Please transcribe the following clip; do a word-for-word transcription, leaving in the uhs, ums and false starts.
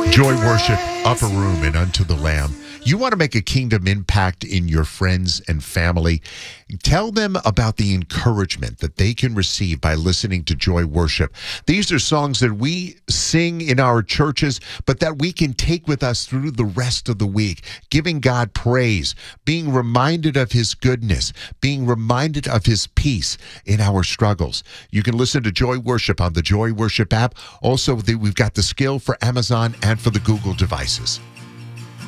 Joy Worship, Upper Room, and Unto the Lamb. You want to make a kingdom impact in your friends and family? Tell them about the encouragement that they can receive by listening to Joy Worship. These are songs that we sing in our churches, but that we can take with us through the rest of the week, giving God praise, being reminded of his goodness, being reminded of his peace in our struggles. You can listen to Joy Worship on the Joy Worship app. Also, we've got the skill for Amazon and for the Google devices.